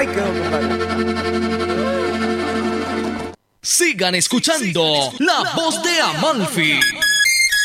Ahí quedó, compadre. Sigan escuchando La Voz de Amalfi.